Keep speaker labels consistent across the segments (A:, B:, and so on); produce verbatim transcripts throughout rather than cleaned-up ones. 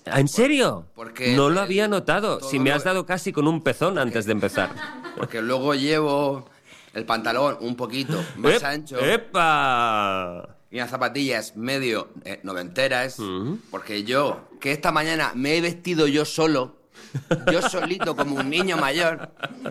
A: ¿En serio?
B: Porque
A: no lo había notado. Si me
B: lo...
A: has dado casi con un pezón porque, antes de empezar.
B: Porque luego llevo el pantalón un poquito más
A: ¡Ep,
B: ancho.
A: ¡Epa!
B: Y unas zapatillas medio eh, noventeras. Uh-huh. Porque yo, que esta mañana me he vestido yo solo, yo solito como un niño mayor,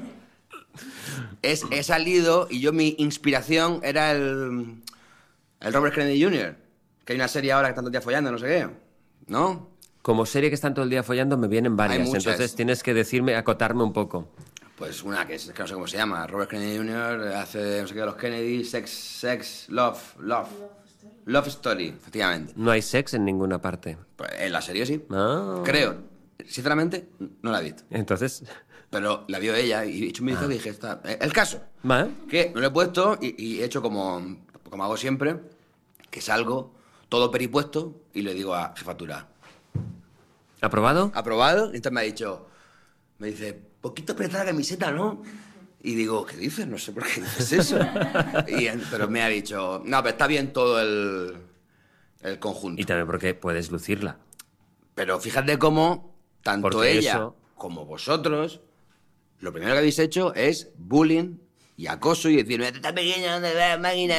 B: es, he salido y yo mi inspiración era el, el Robert Kennedy junior Que hay una serie ahora que están todo el día follando, no sé qué. ¿No?
A: Como serie que están todo el día follando me vienen varias, entonces tienes que decirme, acotarme un poco.
B: Pues una que, es, que no sé cómo se llama, Robert Kennedy junior hace no sé qué de los Kennedy, Sex, Sex, Love, Love, Love Story, efectivamente.
A: No hay sex en ninguna parte.
B: Pues en la serie sí,
A: ah.
B: creo. Sinceramente, no la he visto.
A: Entonces...
B: Pero la vio ella y he hecho un vistazo ah. y dije, está... El caso,
A: ¿vale?
B: Que me lo he puesto y, y he hecho como, como hago siempre, que salgo todo peripuesto y le digo a jefatura...
A: ¿Aprobado?
B: Aprobado. Y entonces me ha dicho, me dice, poquito apretada la camiseta, ¿no? Y digo, ¿qué dices? No sé por qué dices eso. y, pero me ha dicho, no, pero está bien todo el, el conjunto.
A: Y también porque puedes lucirla.
B: Pero fíjate cómo tanto
A: porque
B: ella
A: eso...
B: como vosotros, lo primero que habéis hecho es bullying y acoso y decir, esta pequeña, ¿dónde va? Máquina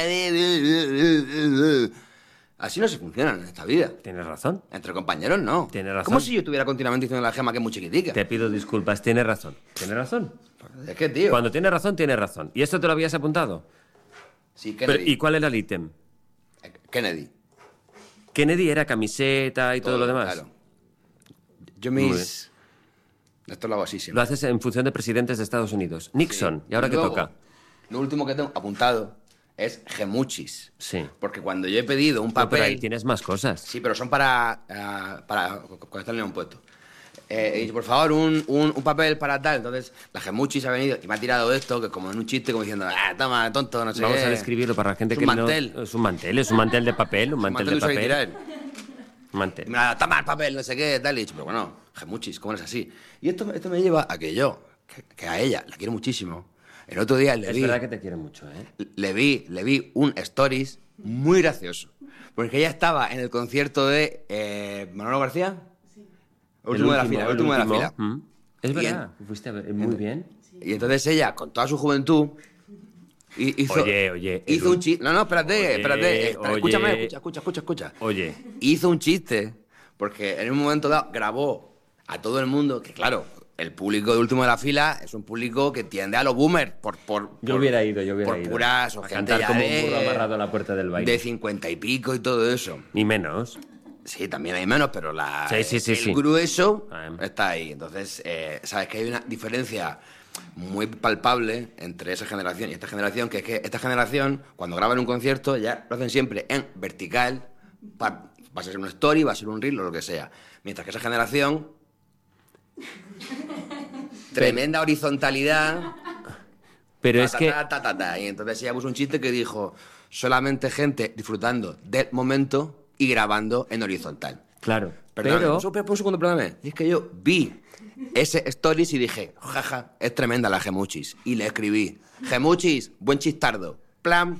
B: de... Así no se funciona en esta vida.
A: Tienes razón.
B: Entre compañeros, no.
A: Tienes razón.
B: Como si yo estuviera continuamente diciendo a la Gema que es muy chiquitica.
A: Te pido disculpas. Tienes razón. Tienes razón.
B: Es que, tío...
A: Cuando tienes razón, tienes razón. ¿Y esto te lo habías apuntado?
B: Sí, Kennedy.
A: Pero, ¿y cuál era el ítem?
B: Kennedy.
A: Kennedy era camiseta y todo, todo lo demás.
B: Claro. Yo mis... Esto lo hago así siempre.
A: Lo haces en función de presidentes de Estados Unidos. Nixon. Sí. ¿Y ahora y qué luego, toca?
B: Lo último que tengo apuntado... es gemuchis.
A: Sí.
B: Porque cuando yo he pedido un papel...
A: No, pero ahí tienes más cosas.
B: Sí, pero son para... Uh, para cuando están en un puesto. Eh, he dicho, por favor, un, un, un papel para tal. Entonces, la gemuchis ha venido y me ha tirado esto, que como en un chiste, como diciendo, ah, toma, tonto, no sé
A: Vamos
B: qué.
A: a describirlo para la gente
B: es
A: que
B: un mantel.
A: no... Es un mantel. Es un mantel de papel, un mantel,
B: un mantel
A: de papel.
B: Un mantel. Y me la toma el papel, no sé qué, tal. Y he dicho, pero bueno, gemuchis, ¿cómo es así? Y esto, esto me lleva a que yo, que, que a ella la quiero muchísimo... El otro día le
A: es
B: vi...
A: Es verdad que te quiere mucho, ¿eh?
B: Le vi, le vi un stories muy gracioso. Porque ella estaba en el concierto de eh, Manolo García. Sí. El último, de la fila, el último, el último de la fila.
A: ¿Mm? Es verdad, en, fuiste a ver, muy en, bien.
B: Y entonces ella, con toda su juventud... Hizo,
A: oye, oye...
B: Hizo un chiste... No, no, espérate, oye, espérate. espérate oye, escúchame, escucha, escucha, escucha, escucha.
A: Oye.
B: Hizo un chiste, porque en un momento dado grabó a todo el mundo, que claro... El público de último de la fila es un público que tiende a los boomers por, por,
A: yo
B: por,
A: hubiera ido, yo hubiera
B: por
A: ido.
B: puras o
A: a
B: gente
A: cantar
B: ya
A: como
B: de,
A: un burro amarrado a la puerta del baile.
B: De cincuenta y pico y todo eso.
A: Y menos.
B: Sí, también hay menos, pero la,
A: sí, sí, sí,
B: el
A: sí.
B: grueso está ahí. Entonces, eh, sabes que hay una diferencia muy palpable entre esa generación y esta generación, que es que esta generación, cuando graban un concierto, ya lo hacen siempre en vertical, va, va a ser una story, va a ser un reel o lo que sea. Mientras que esa generación... Tremenda horizontalidad.
A: Pero
B: ta,
A: es
B: ta,
A: que...
B: Ta, ta, ta, ta. Y entonces ella puso un chiste que dijo, solamente gente disfrutando del momento y grabando en horizontal.
A: Claro.
B: Perdóname,
A: pero...
B: Un, segundo, un segundo, perdóname. Y es que yo vi ese stories y dije, jaja, es tremenda la gemuchis. Y le escribí, gemuchis, buen chistardo. Plan.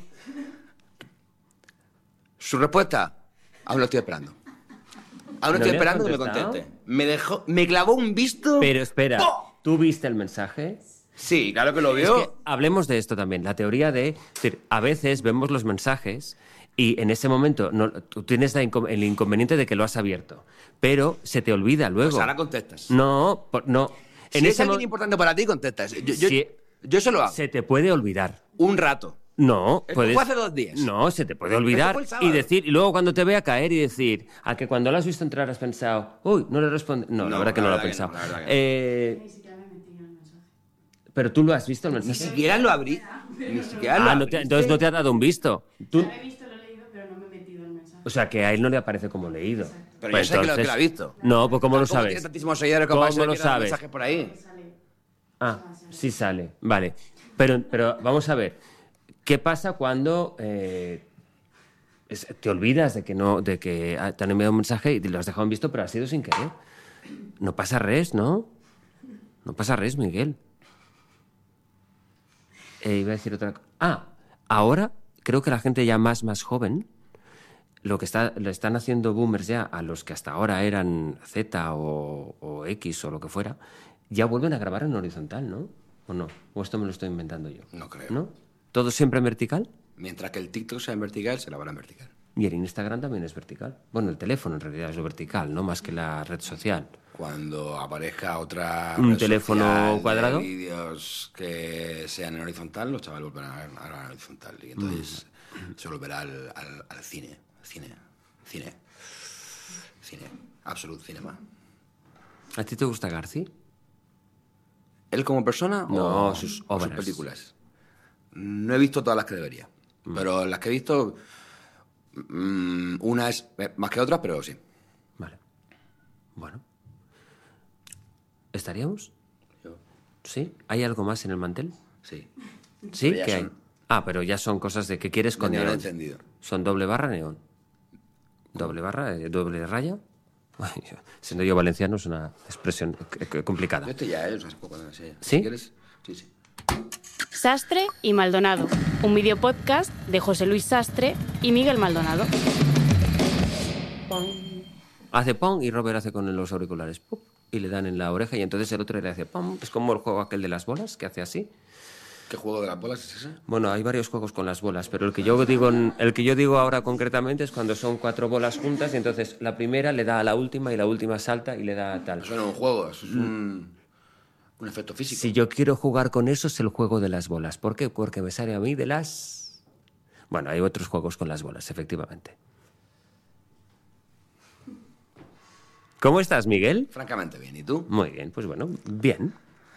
B: Su respuesta, aún lo estoy esperando. Aún
A: ¿No
B: estoy esperando que me conteste. Me dejó, me clavó un visto.
A: Pero espera,
B: ¡Oh!
A: ¿tú viste el mensaje?
B: Sí, claro que lo vio.
A: Es que hablemos de esto también, la teoría de... Es decir, a veces vemos los mensajes y en ese momento no, tú tienes la inco- el inconveniente de que lo has abierto, pero se te olvida luego.
B: Pues ahora contestas.
A: No, por, no.
B: Si
A: en
B: es
A: ese
B: alguien
A: mo-
B: importante para ti, contestas. Yo, yo,
A: si
B: yo eso lo hago.
A: Se te puede olvidar.
B: Un rato.
A: No,
B: Esto
A: puedes...
B: fue hace dos días.
A: No, se te puede olvidar y decir, y luego cuando te vea caer y decir, a que cuando lo has visto entrar has pensado, uy, no le responde. No, no la verdad que no lo ha pensado.
B: No, no.
A: Eh...
C: Ni siquiera me metí en el mensaje.
A: Pero tú lo has visto el mensaje.
B: Ni siquiera lo abrí. Ni siquiera lo
A: Ah, no te, entonces no te ha dado un visto. Tú...
C: Lo he visto, lo he leído, pero no me he metido en el mensaje.
A: O sea, que a él no le aparece como leído.
B: Pero
A: Pues
B: yo sé
A: entonces...
B: que, lo, que lo ha visto.
A: No, pues ¿cómo lo
B: ¿Cómo
A: sabes?
B: tiene tantísimos seguidores como
A: ¿Cómo
B: para
A: lo
B: que dan
A: sabes?
B: mensajes por ahí?
A: Ah, sí sale. Vale. Pero, pero vamos a ver. ¿Qué pasa cuando eh, es, te olvidas de que no, de que te han enviado un mensaje y te lo has dejado en visto, pero ha sido sin querer? No pasa res, ¿no? No pasa res, Miguel. Eh, iba a decir otra cosa. Ah, ahora creo que la gente ya más, más joven lo que está, le están haciendo boomers ya a los que hasta ahora eran Z o, o X o lo que fuera, ya vuelven a grabar en horizontal, ¿no? ¿O no? ¿O esto me lo estoy inventando yo?
B: No creo.
A: ¿No? ¿Todo siempre en vertical?
B: Mientras que el TikTok sea en vertical, se grabará en vertical.
A: Y el Instagram también es vertical. Bueno, el teléfono en realidad es lo vertical, ¿no? Más que la red social.
B: Cuando aparezca otra
A: ¿Un
B: red
A: teléfono
B: social
A: cuadrado?
B: de vídeos que sean en horizontal, los chavales volverán a grabar en horizontal. Y entonces
A: Mm.
B: se volverá al, al, al cine. Cine. Cine. Cine. Absolute cinema.
A: ¿A ti te gusta Garci?
B: ¿Él como persona
A: No,
B: o
A: sus
B: o
A: obras.
B: películas? No he visto todas las que debería.
A: Mm.
B: Pero las que he visto, mm, una es eh, más que otras, pero sí.
A: Vale. Bueno. ¿Estaríamos?
B: Yo,
A: ¿Sí? ¿Hay algo más en el mantel?
B: sí.
A: ¿Sí?
B: Pero ya
A: ¿Qué hay?
B: son-
A: Ah, pero ya son cosas de que quieres con
B: De neón
A: neón.
B: encendido.
A: ¿Son doble barra neón? ¿Doble barra? eh, ¿Doble raya? Ay, yo- siendo yo valenciano es una expresión eh, eh, complicada.
B: Yo estoy ya, ¿eh? O sea, es poco, no sé.
A: ¿Sí?
B: Si quieres, sí, sí.
C: Sastre y Maldonado, un videopodcast de José Luis Sastre y Miguel Maldonado.
A: Hace pom y Robert hace con los auriculares ¡pum! Y le dan en la oreja y entonces el otro le hace pom. Es como el juego aquel de las bolas que hace así.
B: ¿Qué juego de las bolas es ese?
A: Bueno, hay varios juegos con las bolas, pero el que yo digo, el que yo digo ahora concretamente es cuando son cuatro bolas juntas y entonces la primera le da a la última y la última salta y le da tal.
B: Eso no es un juego, eso es un, un efecto físico.
A: Si yo quiero jugar con eso es el juego de las bolas. ¿Por qué? Porque me sale a mí de las... Bueno, hay otros juegos con las bolas, efectivamente. ¿Cómo estás, Miguel?
B: Francamente bien, ¿y tú?
A: Muy bien, pues bueno, bien.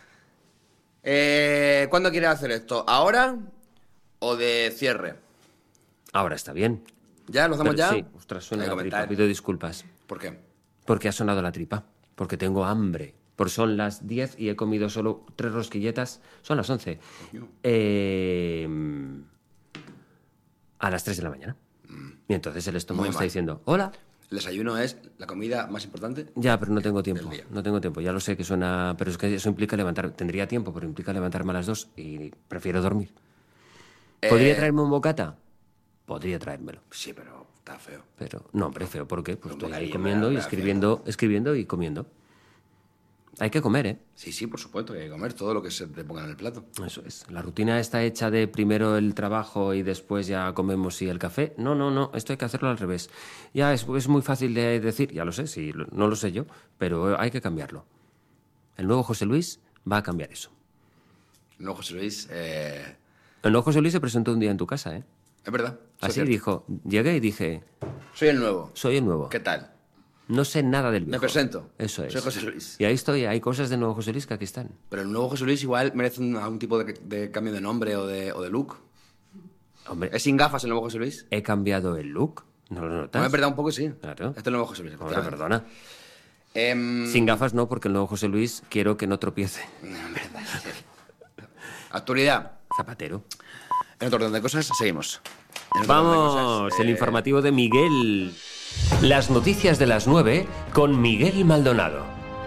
B: Eh, ¿Cuándo quieres hacer esto? ¿Ahora o de cierre?
A: Ahora está bien.
B: ¿Ya? ¿Lo hacemos
A: Pero
B: ya?
A: Sí, ostras, suena
B: Hay que
A: la tripa,
B: comentar.
A: pido disculpas.
B: ¿Por qué?
A: Porque ha sonado la tripa, porque tengo hambre. Porque son las diez y he comido solo tres rosquilletas. Son las once. Eh, a las tres de la mañana. Y entonces el estómago
B: Muy
A: está
B: mal.
A: diciendo, hola.
B: ¿El desayuno es la comida más importante?
A: Ya, pero no tengo tiempo.
B: Del día.
A: No tengo tiempo. Ya lo sé que suena... Pero es que eso implica levantar... Tendría tiempo, pero implica levantarme a las dos y prefiero dormir. ¿Podría
B: Eh,
A: traerme un bocata? Podría traérmelo.
B: Sí, pero está feo.
A: Pero no, hombre, feo. ¿Por qué? Pues
B: Un
A: estoy ahí
B: bocadillo
A: comiendo
B: me
A: y
B: da- me da
A: escribiendo, escribiendo y comiendo. Hay que comer, ¿eh?
B: Sí, sí, por supuesto, que hay que comer todo lo que se te ponga en el plato.
A: Eso es. La rutina está hecha de primero el trabajo y después ya comemos y el café. No, no, no. Esto hay que hacerlo al revés. Ya es, es muy fácil de decir, ya lo sé, sí, lo- no lo sé yo, pero hay que cambiarlo. El nuevo José Luis va a cambiar eso.
B: No, José Luis, eh,
A: El nuevo José Luis se presentó un día en tu casa, ¿eh?
B: es verdad. eso es
A: Así
B: cierto.
A: dijo. Llegué y dije,
B: Soy el nuevo.
A: soy el nuevo.
B: ¿Qué tal?
A: No sé nada del
B: Me
A: viejo.
B: presento.
A: Eso es.
B: Soy José Luis.
A: Y ahí estoy. Hay cosas del nuevo José Luis que aquí están.
B: Pero el nuevo José Luis igual merece un, algún tipo de, de cambio de nombre o de, o de look.
A: Hombre,
B: ¿Es sin gafas el nuevo José Luis?
A: he cambiado el look. ¿No lo notas?
B: No, es verdad, un poco sí.
A: Claro.
B: Este es el nuevo José Luis.
A: Hombre,
B: efectivamente.
A: perdona.
B: Em,
A: Sin gafas no, porque el nuevo José Luis quiero que no tropiece.
B: no, en verdad. Actualidad.
A: Zapatero.
B: En otro orden de cosas, seguimos. En otro orden de
A: Vamos,
B: cosas,
A: el
B: eh,
A: informativo de Miguel. Las noticias de las nueve con Miguel Maldonado.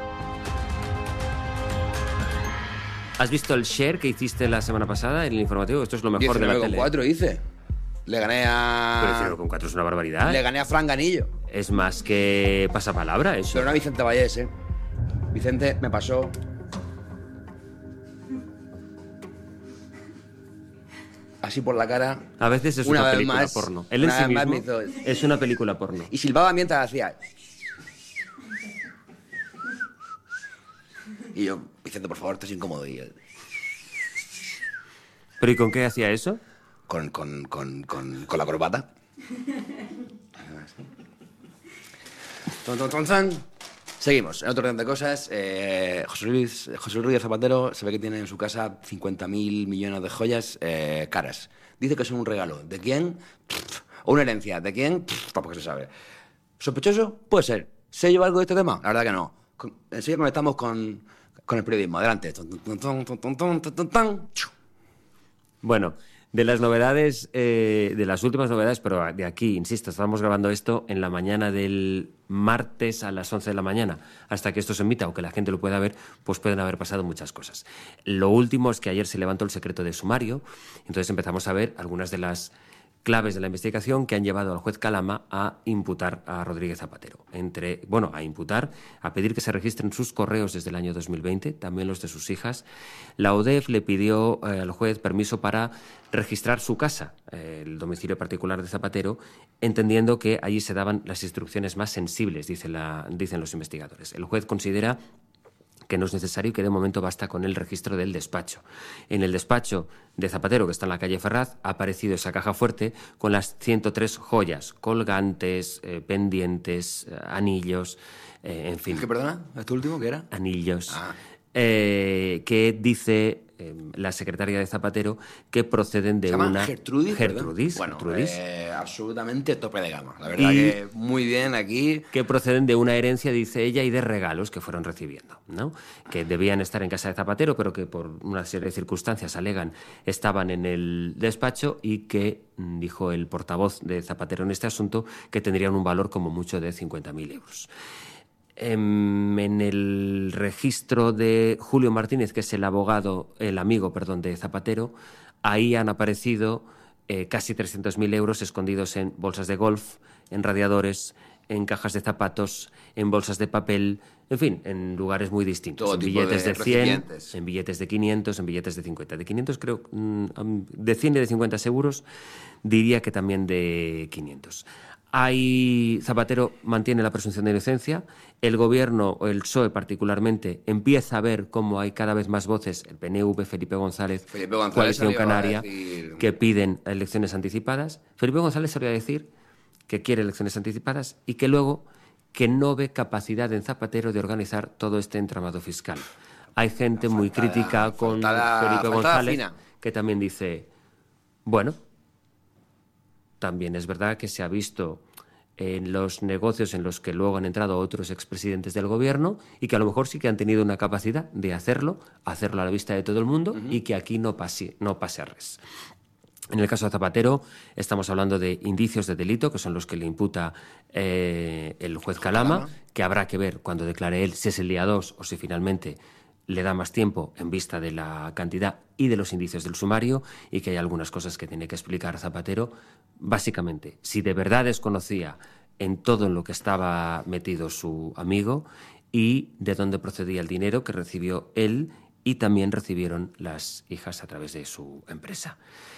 A: ¿Has visto el share que hiciste la semana pasada en el informativo? Esto es lo mejor de la
B: diecinueve con
A: tele.
B: cuatro hice. Le gané a...
A: Pero diecinueve con cuatro es una barbaridad.
B: Le gané a Fran Ganillo.
A: Es más que pasapalabra eso.
B: Pero no a Vicente Vallés, ¿eh? Vicente me pasó... Así por la cara.
A: A veces es
B: Una
A: una,
B: vez
A: película
B: más-
A: porno. Él en
B: una
A: sí
B: vez más
A: mismo
B: me hizo-
A: es una película porno.
B: Y silbaba mientras hacía... Y yo, Vicente, por favor, esto es incómodo. Y él,
A: ¿Pero y con qué hacía eso?
B: con, con, con, con, con la corbata. Ton, ton, ton, ton. Seguimos. En otro orden de cosas, eh, José Luis, José Luis Rodríguez Zapatero se ve que tiene en su casa cincuenta mil millones de joyas eh, caras. Dice que son un regalo. ¿De quién? Pff, ¿O una herencia? ¿De quién? Pff, tampoco se sabe. ¿Sospechoso? Puede ser. ¿Se lleva algo de este tema? La verdad que no. Con- Enseguida conectamos con, con el periodismo. Adelante. Ton, ton, ton, ton, ton, ton, ton, ton, ton. Chu.
A: Bueno, de las novedades, eh, de las últimas novedades, pero de aquí, insisto, estamos grabando esto en la mañana del martes a las once de la mañana. Hasta que esto se emita o que la gente lo pueda ver, pues pueden haber pasado muchas cosas. Lo último es que ayer se levantó el secreto de sumario, entonces empezamos a ver algunas de las claves de la investigación que han llevado al juez Calama a imputar a Rodríguez Zapatero. Entre, bueno, a imputar, a pedir que se registren sus correos desde el año dos mil veinte, también los de sus hijas. La U D E F le pidió eh, al juez permiso para registrar su casa, eh, el domicilio particular de Zapatero, entendiendo que allí se daban las instrucciones más sensibles, dice la, dicen los investigadores. El juez considera que no es necesario y que de momento basta con el registro del despacho. En el despacho de Zapatero, que está en la calle Ferraz, ha aparecido esa caja fuerte con las ciento tres joyas, colgantes, eh, pendientes, eh, anillos, eh, en fin.
B: ¿Qué, perdona? ¿Este último qué era?
A: Anillos.
B: Ah.
A: Eh, que dice eh, la secretaria de Zapatero que proceden de
B: ¿Se llama
A: una...
B: Gertrudis?
A: Gertrudis.
B: Bueno,
A: Gertrudis.
B: Eh, absolutamente tope de gama. La verdad
A: Y-
B: que muy bien aquí.
A: que proceden de una herencia, dice ella, y de regalos que fueron recibiendo, ¿no? Que debían estar en casa de Zapatero, pero que por una serie de circunstancias, alegan, estaban en el despacho y que, mm, dijo el portavoz de Zapatero en este asunto, que tendrían un valor como mucho de cincuenta mil euros. Em, En el registro de Julio Martínez, que es el abogado, el amigo, perdón, de Zapatero, ahí han aparecido eh, casi trescientos mil euros escondidos en bolsas de golf, en radiadores, en cajas de zapatos, en bolsas de papel, en fin, en lugares muy distintos.
B: Todo
A: en
B: tipo
A: billetes
B: de
A: de cien,
B: recipientes.
A: en billetes de quinientos, en billetes de cincuenta. De quinientos creo, mm, de cien y de cincuenta seguros, diría que también de quinientos. Hay, Zapatero mantiene la presunción de inocencia, el gobierno, o el P S O E particularmente, empieza a ver cómo hay cada vez más voces, el P N V, Felipe González,
B: Felipe González
A: Coalición
B: salió a
A: Canaria,
B: decir-
A: que piden elecciones anticipadas. Felipe González solía decir que quiere elecciones anticipadas y que luego que no ve capacidad en Zapatero de organizar todo este entramado fiscal. Hay gente muy
B: Faltada-
A: crítica con
B: faltada-
A: Felipe
B: faltada
A: González
B: fina.
A: que también dice, bueno, también es verdad que se ha visto en los negocios en los que luego han entrado otros expresidentes del gobierno y que a lo mejor sí que han tenido una capacidad de hacerlo, hacerlo a la vista de todo el mundo y que aquí no pase, no pase a res. En el caso de Zapatero estamos hablando de indicios de delito, que son los que le imputa eh, el juez Calama,
B: Calama.
A: que habrá que ver cuando declare él si es el día dos o si finalmente le da más tiempo en vista de la cantidad y de los indicios del sumario, y que hay algunas cosas que tiene que explicar Zapatero. Básicamente, si de verdad desconocía en todo en lo que estaba metido su amigo y de dónde procedía el dinero que recibió él y también recibieron las hijas a través de su empresa.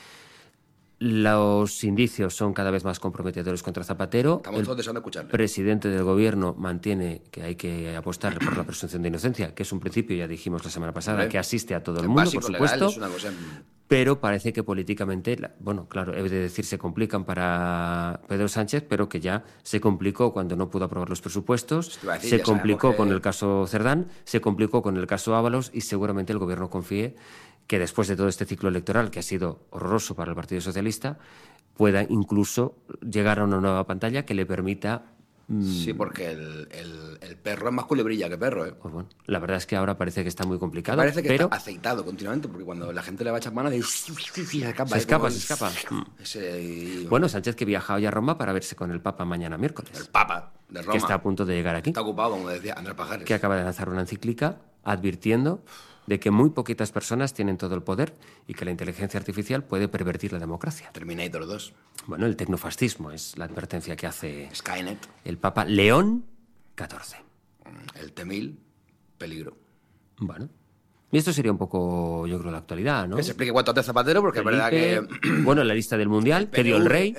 A: Los indicios son cada vez más comprometedores contra Zapatero.
B: Estamos
A: El
B: todos deseando escucharle.
A: presidente del gobierno mantiene que hay que apostar por la presunción de inocencia, que es un principio, ya dijimos la semana pasada,
B: Hombre,
A: que asiste a todo el
B: es
A: mundo,
B: básico,
A: por
B: legal,
A: supuesto.
B: es una cosa-
A: Pero parece que políticamente, la- bueno, claro, he de decir, se complican para Pedro Sánchez, pero que ya se complicó cuando no pudo aprobar los presupuestos,
B: Te iba a decir,
A: se
B: ya sabemos
A: complicó
B: que-
A: con el caso Cerdán, se complicó con el caso Ábalos y seguramente el gobierno confíe que después de todo este ciclo electoral, que ha sido horroroso para el Partido Socialista, pueda incluso llegar a una nueva pantalla que le permita...
B: Sí, porque el, el- el perro es más culebrilla que perro, ¿eh?
A: Pues bueno, la verdad es que ahora parece que está muy complicado,
B: Parece que
A: pero
B: está aceitado continuamente, porque cuando la gente le va a echar mano, se escapa.
A: se
B: ¿eh?
A: escapa,
B: Como
A: se
B: el-
A: escapa.
B: Ese, y-
A: Bueno, Sánchez que viaja hoy a Roma para verse con el Papa mañana miércoles,
B: el Papa de Roma.
A: que está a punto de llegar aquí,
B: Está ocupado, como decía Andrés Pajares.
A: que acaba de lanzar una encíclica advirtiendo de que muy poquitas personas tienen todo el poder y que la inteligencia artificial puede pervertir la democracia.
B: Terminator dos.
A: Bueno, el tecnofascismo es la advertencia que hace
B: Skynet.
A: el Papa León catorce.
B: El T mil. Peligro.
A: Bueno, y esto sería un poco, yo creo, la actualidad, ¿no?
B: Que se explique cuánto hace Zapatero, porque es verdad que...
A: Felipe, bueno, la lista del Mundial que dio el rey.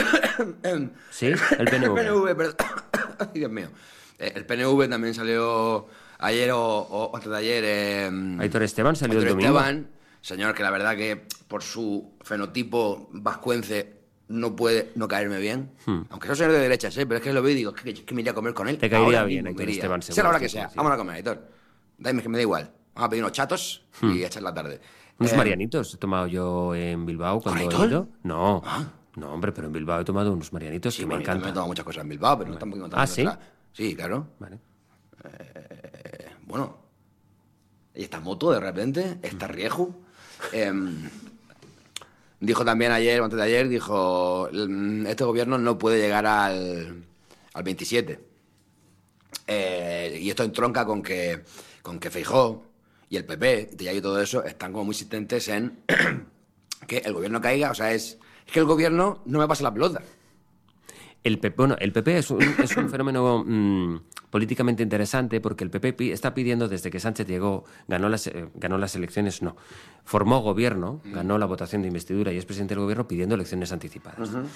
A: Sí, el P N V.
B: El P N V, perdón. Ay, Dios mío. Eh, El P N V también salió ayer o, o antes de ayer. Eh,
A: Aitor Esteban salió
B: Aitor
A: el domingo.
B: Esteban, señor que la verdad que por su fenotipo vascuence no puede no caerme bien. Aunque soy señor de derechas, ¿eh? Pero es que lo veo y digo, que, que me iría a comer con él.
A: Te caería
B: Ahora
A: bien,
B: mismo
A: Aitor
B: me iría.
A: Esteban,
B: Sea
A: seguro,
B: la hora que
A: sí,
B: sea.
A: sí.
B: Vámonos a comer, Aitor. Dame que me da igual. Vamos a pedir unos chatos y echar la tarde.
A: Unos
B: Eh,
A: marianitos he tomado yo en Bilbao cuando he
B: ¿Aitor?
A: ido. No, no, hombre, pero en Bilbao he tomado unos marianitos
B: Sí,
A: que
B: bueno,
A: me
B: yo también he
A: encantan.
B: tomado muchas cosas en Bilbao, pero no tampoco contando
A: Ah, ¿sí?
B: otra. Sí, claro.
A: Vale.
B: Eh, bueno, y esta moto de repente, esta Rieju. em, dijo también ayer, o antes de ayer, dijo, "Mm, este gobierno no puede llegar al, al veintisiete. Eh, y esto entronca con que, con que Feijóo y el P P y todo eso están como muy insistentes en que el gobierno caiga, o sea, es es que el gobierno no me pasa la pelota.
A: El P P, bueno, el P P es un, es un fenómeno mmm, políticamente interesante porque el P P pi, está pidiendo desde que Sánchez llegó, ganó las, eh, ganó las elecciones, no, formó gobierno, mm. ganó la votación de investidura y es presidente del gobierno pidiendo elecciones anticipadas. Uh-huh.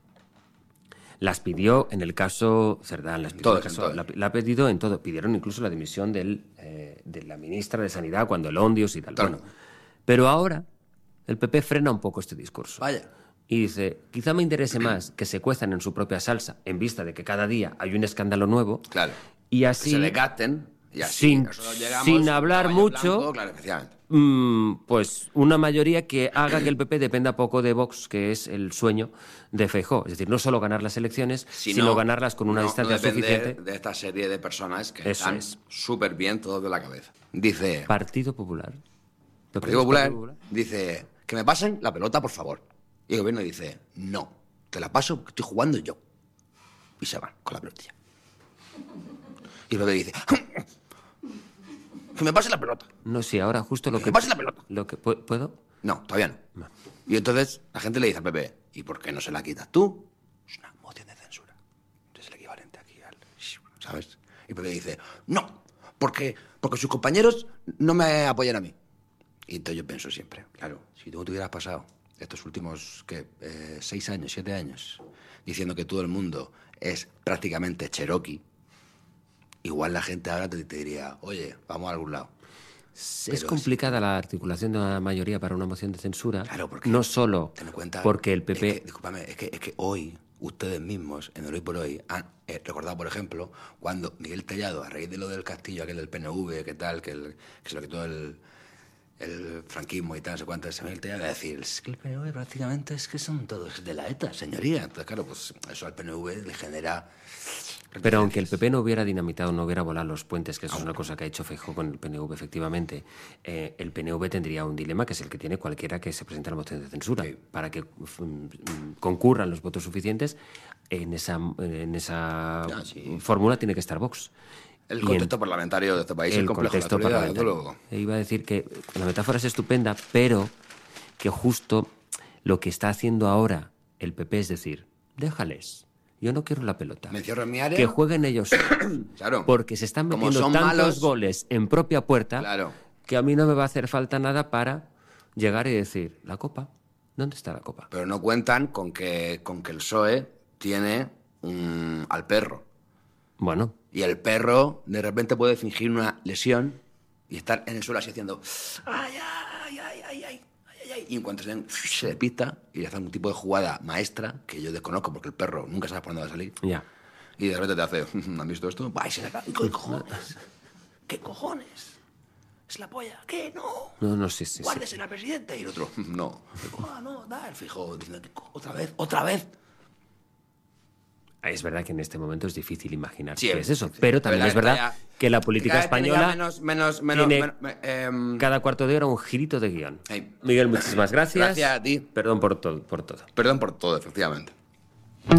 A: Las pidió en el caso Cerdán, las pidió
B: todo,
A: en el caso, la, la ha pedido en todo. Pidieron incluso la dimisión del, eh, de la ministra de Sanidad cuando el Ondios y tal.
B: Claro.
A: Bueno, pero ahora el P P frena un poco este discurso.
B: Vaya.
A: Y dice, quizá me interese más que se cuezan en su propia salsa en vista de que cada día hay un escándalo nuevo.
B: Claro.
A: Y así...
B: Que se decaten y así
A: sin,
B: llegamos,
A: sin hablar mucho,
B: blanco, claro, efectivamente.
A: Mmm, pues una mayoría que haga que el P P dependa poco de Vox, que es el sueño de Feijóo. Es decir, no solo ganar las elecciones, si sino no, ganarlas con una
B: no,
A: distancia
B: no
A: suficiente.
B: De esta serie de personas que
A: Eso
B: están súper bien todos de la cabeza. Dice...
A: Partido Popular.
B: Partido Popular, Partido Popular dice, que me pasen la pelota, por favor. Y el gobierno dice, no, te la paso porque estoy jugando yo. Y se van con la pelotilla. Y el P P dice, que me pase la pelota.
A: No, sí, ahora justo lo que...
B: Que me pase la pelota.
A: Lo que, ¿Puedo?
B: No, todavía no.
A: no.
B: Y entonces la gente le dice al P P, ¿y por qué no se la quitas tú? Es una moción de censura. Es el equivalente aquí al... ¿Sabes? Y el P P dice, no, porque, porque sus compañeros no me apoyan a mí. Y entonces yo pienso siempre, claro, si tú te hubieras pasado estos últimos, ¿qué? Eh, seis años, siete años, diciendo que todo el mundo es prácticamente cherokee, igual la gente ahora te, te diría, oye, vamos a algún lado.
A: Es
B: Pero
A: complicada
B: es...
A: la articulación de una mayoría para una moción de censura.
B: Claro, porque...
A: No solo
B: ten en cuenta,
A: porque el P P...
B: Es que, discúlpame, es que, es que hoy, ustedes mismos, en el Hoy por Hoy, han eh, recordado, por ejemplo, cuando Miguel Tellado, a raíz de lo del castillo, aquel del P N V, que tal, que, el, que se lo quitó el... el franquismo y tal, no sé cuánto, se me va a decir, es que el P N V prácticamente es que son todos de la ETA, señoría. Entonces, claro, pues eso al P N V le genera...
A: Pero aunque el P P no hubiera dinamitado, no hubiera volado los puentes, que eso es una cosa que ha hecho Feijóo con el P N V, efectivamente, eh, el P N V tendría un dilema que es el que tiene cualquiera que se presente a la moción de censura. Sí. Para que um, concurran los votos suficientes, en esa, en esa ah, sí. fórmula tiene que estar Vox.
B: El contexto en, parlamentario de este país
A: el
B: es complejo.
A: Contexto parlamentario. E iba a decir que la metáfora es estupenda, pero que justo lo que está haciendo ahora el P P es decir, déjales, yo no quiero la pelota.
B: Me cierro en mi área.
A: Que jueguen ellos.
B: Claro.
A: Porque se están metiendo tantos malos, goles en propia puerta
B: claro.
A: que a mí no me va a hacer falta nada para llegar y decir, la copa, ¿dónde está la copa?
B: Pero no cuentan con que, con que el P S O E tiene un, al perro.
A: Bueno.
B: Y el perro de repente puede fingir una lesión y estar en el suelo así haciendo ay, ay, ay, ay, ay, ay, ay. Y en cuanto se, den, se despista y hace un tipo de jugada maestra que yo desconozco porque el perro nunca sabe por dónde va a salir.
A: Ya.
B: Y de repente te hace, ¿han visto esto? Va y se le cae. ¿Qué cojones? ¿Qué cojones? ¿Es la polla? ¿Qué? No.
A: No, no, sí, sí.
B: Guárdese la presidenta. Y el otro, no. Ah, no, da el fijo diciendo, otra vez, otra vez.
A: Es verdad que en este momento es difícil imaginar
B: sí,
A: qué es eso,
B: sí,
A: pero también es verdad ya, que la política
B: que
A: española
B: menos, menos, menos,
A: tiene
B: menos, eh,
A: cada cuarto de hora un girito de guión.
B: Hey.
A: Miguel, muchísimas gracias.
B: Gracias a ti.
A: Perdón por todo, por todo.
B: Perdón por todo, efectivamente.